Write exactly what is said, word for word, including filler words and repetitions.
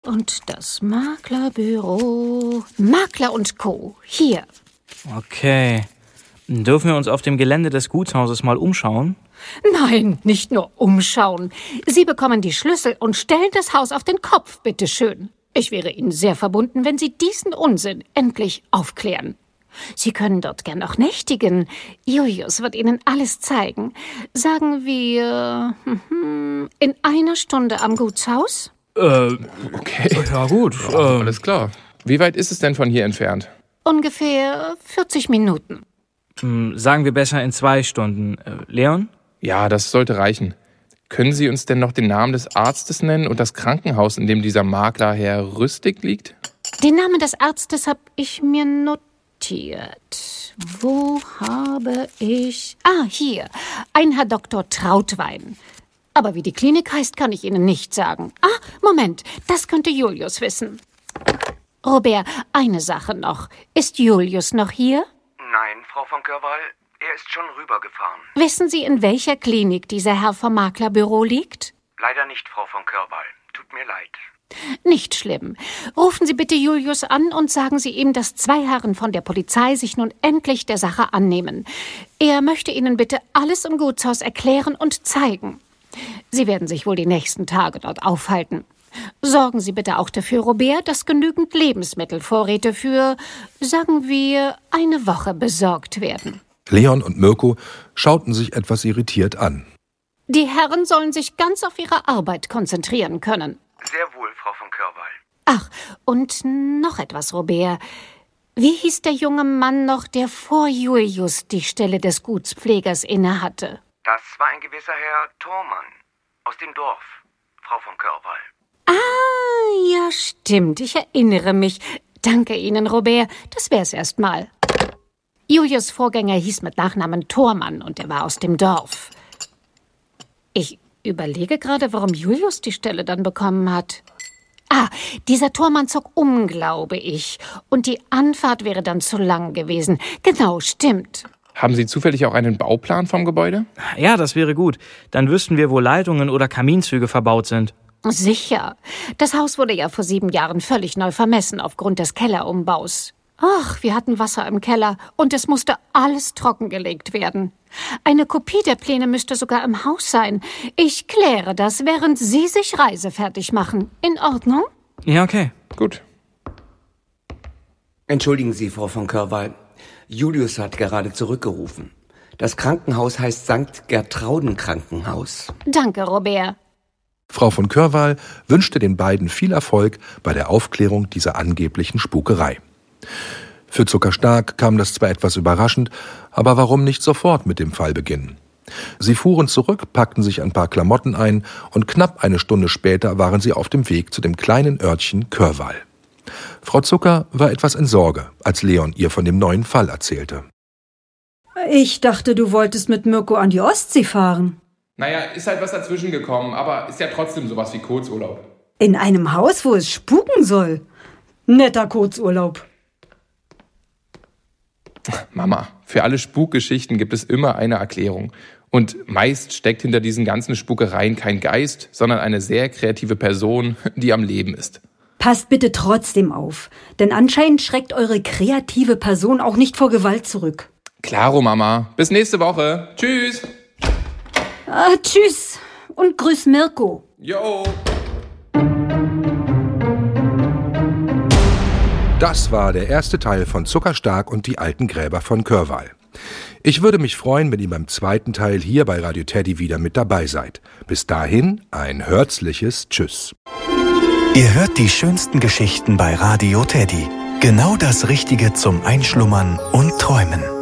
und das Maklerbüro. Makler und Co. Hier. Okay. Dürfen wir uns auf dem Gelände des Gutshauses mal umschauen? Nein, nicht nur umschauen. Sie bekommen die Schlüssel und stellen das Haus auf den Kopf, bitteschön. Ich wäre Ihnen sehr verbunden, wenn Sie diesen Unsinn endlich aufklären. Sie können dort gern auch nächtigen. Julius wird Ihnen alles zeigen. Sagen wir in einer Stunde am Gutshaus? Äh, okay. Ja gut. Ja, äh, alles klar. Wie weit ist es denn von hier entfernt? Ungefähr vierzig Minuten. Sagen wir besser in zwei Stunden. Leon? Ja, das sollte reichen. Können Sie uns denn noch den Namen des Arztes nennen und das Krankenhaus, in dem dieser Makler Herr Rüstig liegt? Den Namen des Arztes habe ich mir notiert. Wo habe ich... Ah, hier. Ein Herr Doktor Trautwein. Aber wie die Klinik heißt, kann ich Ihnen nicht sagen. Ah, Moment. Das könnte Julius wissen. Robert, eine Sache noch. Ist Julius noch hier? Nein, Frau von Körwall, er ist schon rübergefahren. Wissen Sie, in welcher Klinik dieser Herr vom Maklerbüro liegt? Leider nicht, Frau von Körwall. Tut mir leid. Nicht schlimm. Rufen Sie bitte Julius an und sagen Sie ihm, dass zwei Herren von der Polizei sich nun endlich der Sache annehmen. Er möchte Ihnen bitte alles im Gutshaus erklären und zeigen. Sie werden sich wohl die nächsten Tage dort aufhalten. Sorgen Sie bitte auch dafür, Robert, dass genügend Lebensmittelvorräte für, sagen wir, eine Woche besorgt werden. Leon und Mirko schauten sich etwas irritiert an. Die Herren sollen sich ganz auf ihre Arbeit konzentrieren können. Sehr wohl, Frau von Körwall. Ach, und noch etwas, Robert. Wie hieß der junge Mann noch, der vor Julius die Stelle des Gutspflegers innehatte? Das war ein gewisser Herr Thormann aus dem Dorf, Frau von Körwall. Ah, ja, stimmt. Ich erinnere mich. Danke Ihnen, Robert. Das wär's erstmal. Julius' Vorgänger hieß mit Nachnamen Thormann und er war aus dem Dorf. Ich überlege gerade, warum Julius die Stelle dann bekommen hat. Ah, dieser Thormann zog um, glaube ich. Und die Anfahrt wäre dann zu lang gewesen. Genau, stimmt. Haben Sie zufällig auch einen Bauplan vom Gebäude? Ja, das wäre gut. Dann wüssten wir, wo Leitungen oder Kaminzüge verbaut sind. Sicher. Das Haus wurde ja vor sieben Jahren völlig neu vermessen aufgrund des Kellerumbaus. Ach, wir hatten Wasser im Keller und es musste alles trockengelegt werden. Eine Kopie der Pläne müsste sogar im Haus sein. Ich kläre das, während Sie sich reisefertig machen. In Ordnung? Ja, okay. Gut. Entschuldigen Sie, Frau von Körwall. Julius hat gerade zurückgerufen. Das Krankenhaus heißt Sankt Gertrauden Krankenhaus. Danke, Robert. Frau von Körwall wünschte den beiden viel Erfolg bei der Aufklärung dieser angeblichen Spukerei. Für Zuckerstark kam das zwar etwas überraschend, aber warum nicht sofort mit dem Fall beginnen? Sie fuhren zurück, packten sich ein paar Klamotten ein und knapp eine Stunde später waren sie auf dem Weg zu dem kleinen Örtchen Körwall. Frau Zucker war etwas in Sorge, als Leon ihr von dem neuen Fall erzählte. Ich dachte, du wolltest mit Mirko an die Ostsee fahren. Naja, ist halt was dazwischen gekommen, aber ist ja trotzdem sowas wie Kurzurlaub. In einem Haus, wo es spuken soll. Netter Kurzurlaub. Mama, für alle Spukgeschichten gibt es immer eine Erklärung. Und meist steckt hinter diesen ganzen Spukereien kein Geist, sondern eine sehr kreative Person, die am Leben ist. Passt bitte trotzdem auf, denn anscheinend schreckt eure kreative Person auch nicht vor Gewalt zurück. Klaro, Mama. Bis nächste Woche. Tschüss. Ah, tschüss und grüß Mirko. Jo. Das war der erste Teil von Zuckerstark und die alten Gräber von Körwall. Ich würde mich freuen, wenn ihr beim zweiten Teil hier bei Radio Teddy wieder mit dabei seid. Bis dahin ein herzliches Tschüss. Ihr hört die schönsten Geschichten bei Radio Teddy. Genau das Richtige zum Einschlummern und Träumen.